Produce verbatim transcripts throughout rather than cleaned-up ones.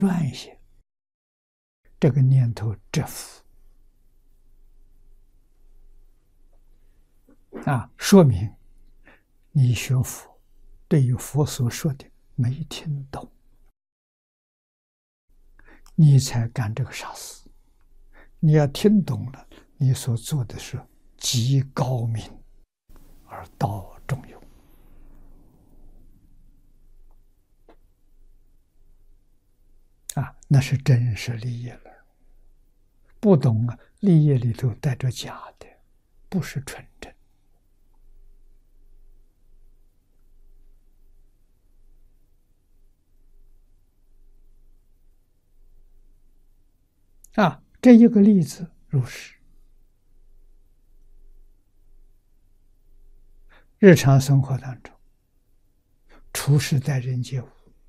转一些，这个念头折服啊，说明你学佛对于佛所说的没听懂，你才干这个傻事。你要听懂了，你所做的是极高明而道中有啊，那是真实利益了。不懂啊，利益里头带着假的，不是纯真啊。这一个例子如是。日常生活当中，处事待人接物，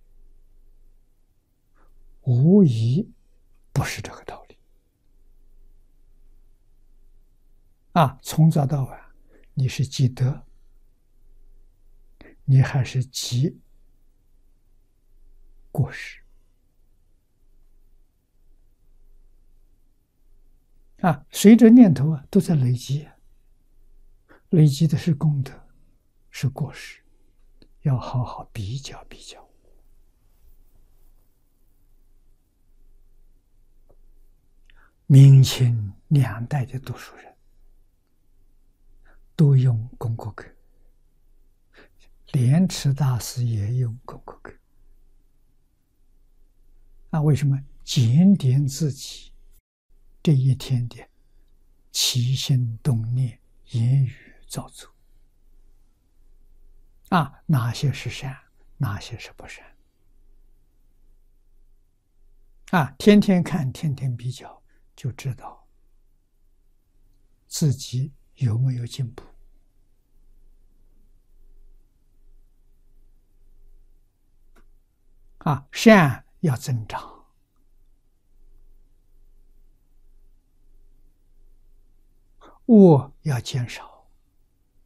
无疑不是这个道理啊。从早到晚，你是积德，你还是积过失啊？随着念头啊，都在累积，累积的是功德，是过失，要好好比较比较。明清两代的读书人都用功过格，莲池大师也用功过格。那为什么检点自己这一天的起心动念、言语造作啊？哪些是善，哪些是不善啊？天天看，天天比较，就知道自己有没有进步啊？善要增长，恶要减少。